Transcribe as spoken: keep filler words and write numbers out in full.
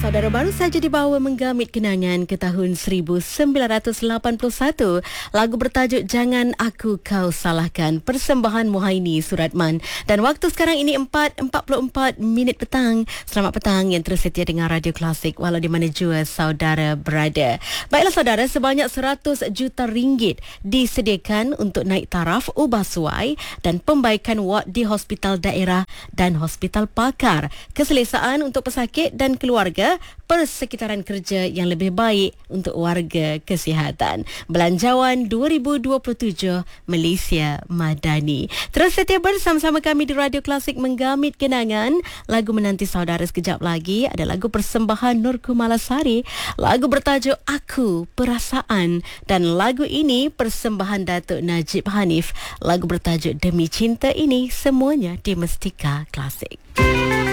Saudara, baru saja dibawa menggamit kenangan ke tahun seribu sembilan ratus lapan puluh satu. Lagu bertajuk Jangan Aku Kau Salahkan, persembahan Muhaini Suratman. Dan waktu sekarang ini empat empat puluh empat minit petang. Selamat petang yang terus setia dengan Radio Klasik walau di mana jua saudara berada. Baiklah saudara, sebanyak seratus juta ringgit disediakan untuk naik taraf, ubah suai dan pembaikan wad di hospital daerah dan hospital pakar. Keselesaan untuk pesakit dan keluarga, persekitaran kerja yang lebih baik untuk warga kesihatan. Belanjawan dua ribu dua puluh tujuh Malaysia Madani. Terus setia bersama-sama kami di Radio Klasik menggamit kenangan. Lagu menanti saudara sekejap lagi ada lagu persembahan Nur Kumalasari, lagu bertajuk Aku Perasaan, dan lagu ini persembahan Datuk Najib Hanif, lagu bertajuk Demi Cinta Ini. Semuanya di Mestika Klasik.